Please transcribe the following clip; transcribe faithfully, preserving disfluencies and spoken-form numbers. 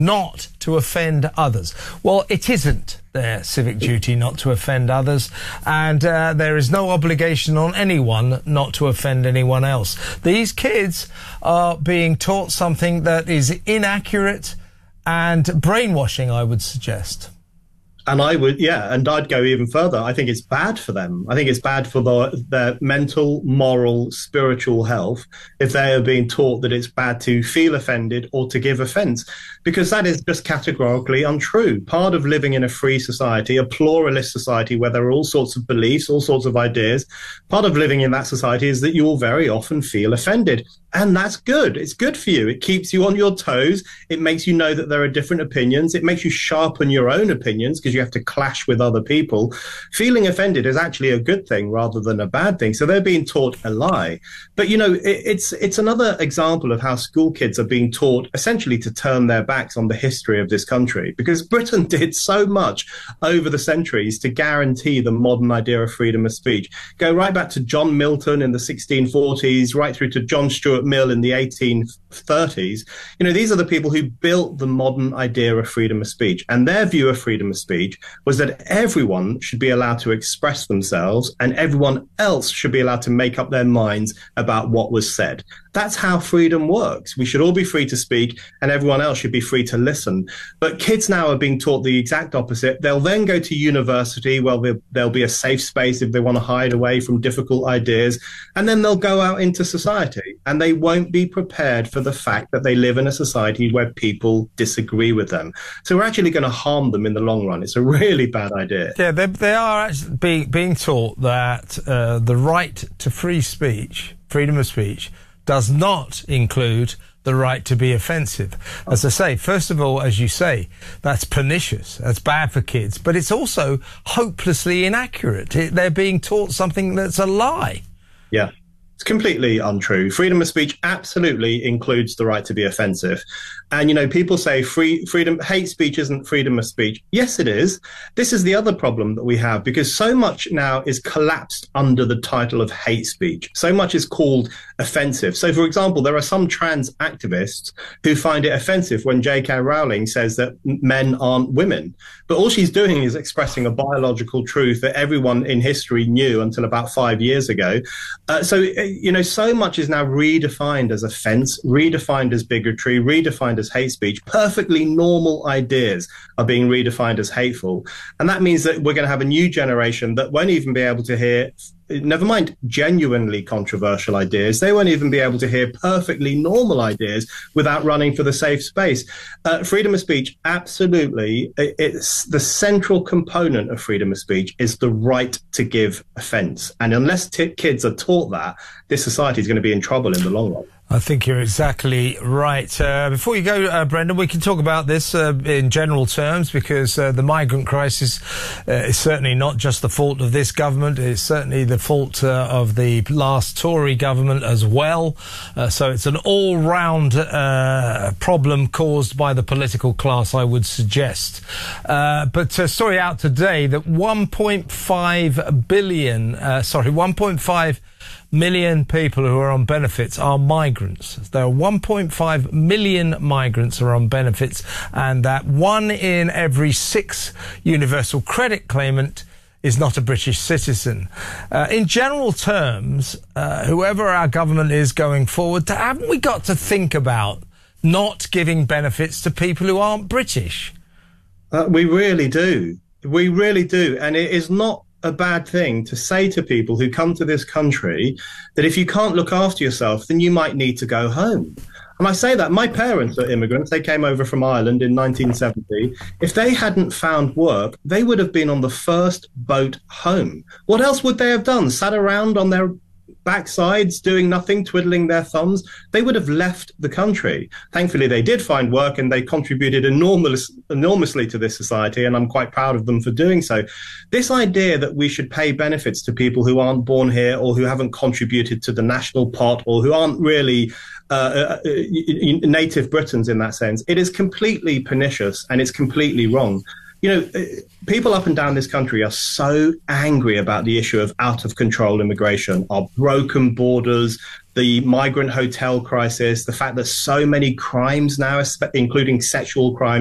not to offend others. Well, it isn't their civic duty not to offend others, and uh, there is no obligation on anyone not to offend anyone else. These kids are being taught something that is inaccurate and brainwashing, I would suggest. And I would, yeah, and I'd go even further. I think it's bad for them. I think it's bad for the, their mental, moral, spiritual health if they are being taught that it's bad to feel offended or to give offence, because that is just categorically untrue. Part of living in a free society, a pluralist society where there are all sorts of beliefs, all sorts of ideas, part of living in that society is that you will very often feel offended. And that's good. It's good for you. It keeps you on your toes. It makes you know that there are different opinions. It makes you sharpen your own opinions because you have to clash with other people. Feeling offended is actually a good thing rather than a bad thing. So they're being taught a lie. But, you know, it, it's it's another example of how school kids are being taught essentially to turn their backs on the history of this country, because Britain did so much over the centuries to guarantee the modern idea of freedom of speech. Go right back to John Milton in the sixteen forties, right through to John Stuart Mill in the eighteen thirties. You know, these are the people who built the modern idea of freedom of speech, and their view of freedom of speech was that everyone should be allowed to express themselves and everyone else should be allowed to make up their minds about what was said. That's how freedom works. We should all be free to speak and everyone else should be free to listen. But kids now are being taught the exact opposite. They'll then go to university, well, there'll be a safe space if they want to hide away from difficult ideas, and then they'll go out into society and they won't be prepared for the fact that they live in a society where people disagree with them. So we're actually going to harm them in the long run. It's a really bad idea. Yeah, they, they are actually being, being taught that uh, the right to free speech, freedom of speech, does not include the right to be offensive. As I say, first of all, as you say, that's pernicious, that's bad for kids, but it's also hopelessly inaccurate. It, they're being taught something that's a lie. Yeah. It's completely untrue. Freedom of speech absolutely includes the right to be offensive. And, you know, people say free freedom, hate speech isn't freedom of speech. Yes, it is. This is the other problem that we have, because so much now is collapsed under the title of hate speech. So much is called offensive. So, for example, there are some trans activists who find it offensive when J K Rowling says that men aren't women. But all she's doing is expressing a biological truth that everyone in history knew until about five years ago. Uh, so, you know, so much is now redefined as offense, redefined as bigotry, redefined as hate speech. Perfectly normal ideas are being redefined as hateful. And that means that we're going to have a new generation that won't even be able to hear, never mind genuinely controversial ideas, they won't even be able to hear perfectly normal ideas without running for the safe space. Uh, freedom of speech, absolutely. It's the central component of freedom of speech is the right to give offence. And unless t- kids are taught that, this society is going to be in trouble in the long run. I think you're exactly right. Uh, before you go, uh, Brendan, we can talk about this uh, in general terms, because uh, the migrant crisis uh, is certainly not just the fault of this government. It's certainly the fault uh, of the last Tory government as well. Uh, so it's an all-round uh, problem caused by the political class, I would suggest. Uh, but a story out today that one point five billion, uh, sorry, one point five million people who are on benefits are migrants. There are one point five million migrants who are on benefits, and that one in every six universal credit claimant is not a British citizen. Uh, in general terms, uh, whoever our government is going forward, haven't we got to think about not giving benefits to people who aren't British? Uh, we really do. We really do. And it is not a bad thing to say to people who come to this country that if you can't look after yourself, then you might need to go home. And I say that my parents are immigrants. They came over from Ireland in nineteen seventy. If they hadn't found work, they would have been on the first boat home. What else would they have done? Sat around on their backsides doing nothing, twiddling their thumbs? They would have left the country. Thankfully, they did find work and they contributed enormous, enormously to this society, and I'm quite proud of them for doing so. This idea that we should pay benefits to people who aren't born here or who haven't contributed to the national pot or who aren't really uh, uh, native Britons in that sense, it is completely pernicious and it's completely wrong. You know, people up and down this country are so angry about the issue of out-of-control immigration, our broken borders, the migrant hotel crisis, the fact that so many crimes now, including sexual crimes,